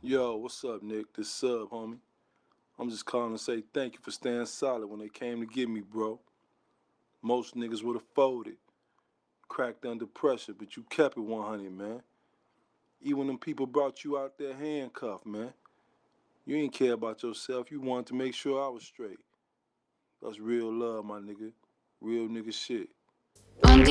Yo, what's up, Nick? This Sub, homie. I'm just calling to say thank you for staying solid when they came to get me, bro. Most niggas would have folded, cracked under pressure, but you kept it 100, man. Even them people brought you out there handcuffed, man. You ain't care about yourself. You wanted to make sure I was straight. That's real love, my nigga. Real nigga shit. On